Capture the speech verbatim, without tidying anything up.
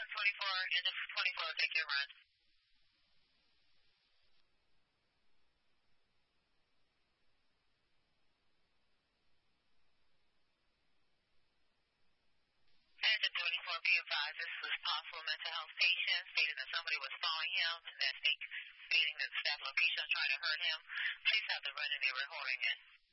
twenty-four, end of twenty-four, take your run. Engine twenty-four, be advised, this is a possible mental health patient, stating that somebody was following him, and that stating that the staff location was trying to hurt him. Please have the run and they were holding it.